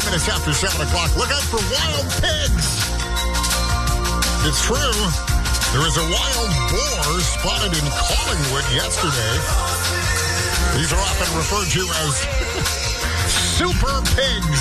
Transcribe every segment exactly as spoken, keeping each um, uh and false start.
minutes after seven o'clock. Look out for wild pigs. It's true. There was a wild boar spotted in Collingwood yesterday. These are often referred to as super pigs.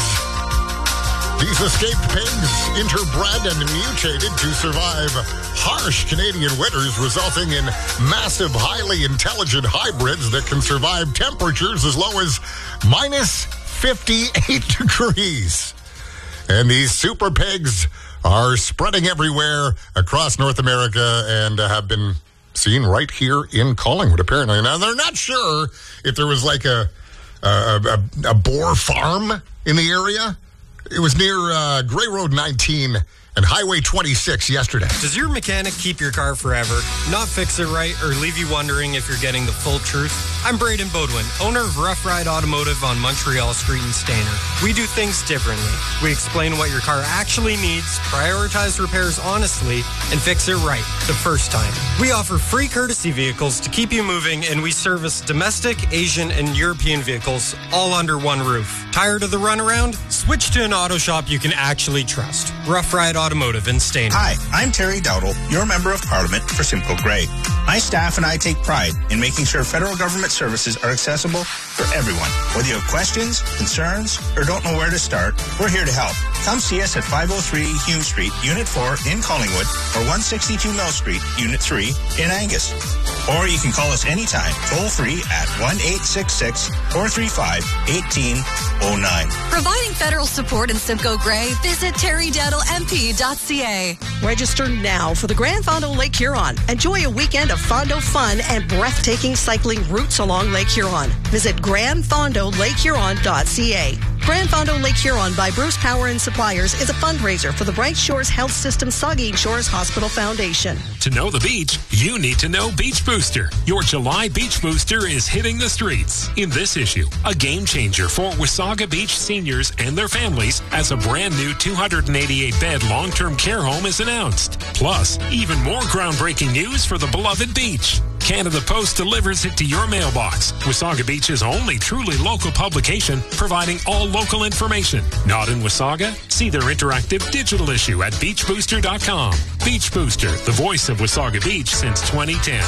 These escaped pigs interbred and mutated to survive harsh Canadian winters, resulting in massive, highly intelligent hybrids that can survive temperatures as low as minus fifty-eight degrees. And these super pigs are spreading everywhere across North America and uh, have been seen right here in Collingwood, apparently. Now, they're not sure if there was like a, a, a, a boar farm in the area. It was near uh, Grey Road nineteen and Highway twenty-six yesterday. Does your mechanic keep your car forever, not fix it right, or leave you wondering if you're getting the full truth? I'm Braden Bodwin, owner of Rough Ride Automotive on Montreal Street in Stayner. We do things differently. We explain what your car actually needs, prioritize repairs honestly, and fix it right the first time. We offer free courtesy vehicles to keep you moving, and we service domestic, Asian, and European vehicles all under one roof. Tired of the runaround? Switch to an auto shop you can actually trust. Rough Ride Automotive in Stayner. Hi, I'm Terry Dowdle, your Member of Parliament for Simcoe Grey. My staff and I take pride in making sure federal government services are accessible for everyone. Whether you have questions, concerns, or don't know where to start, we're here to help. Come see us at five oh three Hume Street, Unit four in Collingwood, or one sixty-two Mill Street, Unit three in Angus. Or you can call us anytime, toll-free at one eight six six, four three five, one eight oh nine. Providing federal support in Simcoe Grey, visit terry dowdle m p dot c a. Register now for the Grand Fondo Lake Huron. Enjoy a weekend of Fondo fun and breathtaking cycling routes along Lake Huron. Visit grand fondo lake huron dot c a. Grand Fondo Lake Huron by Bruce Power and Suppliers is a fundraiser for the Bright Shores Health System Saugeen Shores Hospital Foundation. To know the beach, you need to know Beach Booster. Your July Beach Booster is hitting the streets. In this issue, a game changer for Wasaga Beach seniors and their families as a brand new two hundred eighty-eight bed long-term care home is announced. Plus, even more groundbreaking news for the beloved beach. Canada Post delivers it to your mailbox. Wasaga Beach's only truly local publication, providing all local information. Not in Wasaga? See their interactive digital issue at beach booster dot com. Beach Booster, the voice of Wasaga Beach since twenty ten.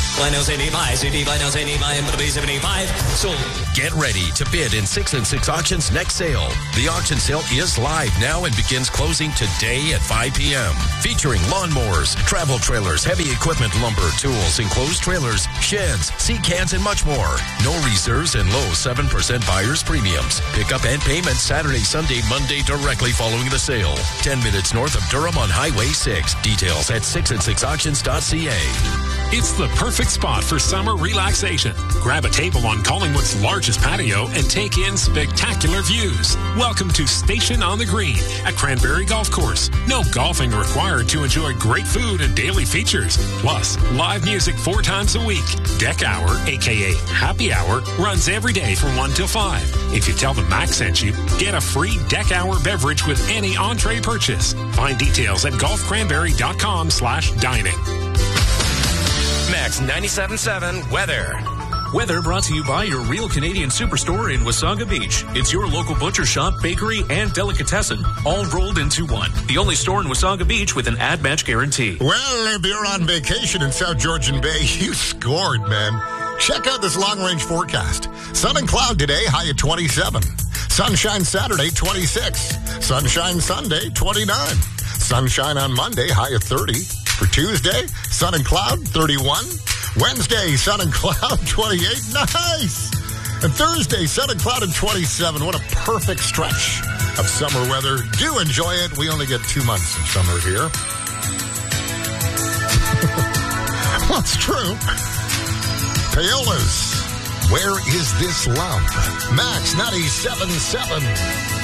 Get ready to bid in six and six Auctions next sale. The auction sale is live now and begins closing today at five p.m. Featuring lawnmowers, travel trailers, heavy equipment, lumber, tools, enclosed trailers, sheds, sea cans, and much more. No reserves and low seven percent buyer's premiums. Pickup and payment Saturday, Sunday, Monday directly following the sale. ten minutes north of Durham on Highway six. Details at six and six auctions dot c a. It's the perfect spot for summer relaxation. Grab a table on Collingwood's largest patio and take in spectacular views. Welcome to Station on the Green at Cranberry Golf Course. No golfing required to enjoy great food and daily features. Plus, live music four times a week. Deck Hour, aka Happy Hour, runs every day from one till five. If you tell them Max sent you, get a free Deck Hour beverage with any entree purchase. Find details at golf cranberry dot com slash dining. Max ninety-seven point seven Weather. Weather brought to you by your Real Canadian Superstore in Wasaga Beach. It's your local butcher shop, bakery, and delicatessen, all rolled into one. The only store in Wasaga Beach with an ad match guarantee. Well, if you're on vacation in South Georgian Bay, you scored, man. Check out this long-range forecast. Sun and cloud today, high at twenty-seven. Sunshine Saturday, twenty-six. Sunshine Sunday, twenty-nine. Sunshine on Monday, high at thirty. For Tuesday, sun and cloud, thirty-one. Wednesday, sun and cloud, twenty-eight. Nice! And Thursday, sun and cloud and twenty-seven. What a perfect stretch of summer weather. Do enjoy it. We only get two months of summer here. Well, it's true. Paola's Where Is This Love? Max ninety-seven point seven.